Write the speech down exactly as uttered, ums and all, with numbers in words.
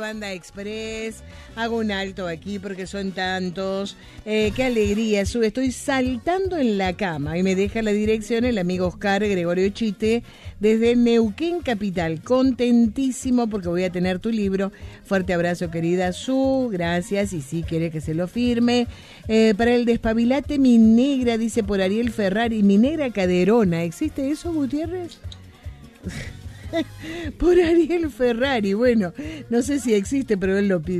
Banda Express, hago un alto aquí porque son tantos, eh, qué alegría, sube, estoy saltando en la cama y me deja la dirección el amigo Oscar Gregorio Chite desde Neuquén Capital, contentísimo porque voy a tener tu libro, fuerte abrazo querida Su, gracias y sí quiere que se lo firme, eh, para el despabilate mi negra, dice por Ariel Ferrari, mi negra caderona, ¿existe eso Gutiérrez? Por Ariel Ferrari, bueno, no sé si existe, pero él lo pide.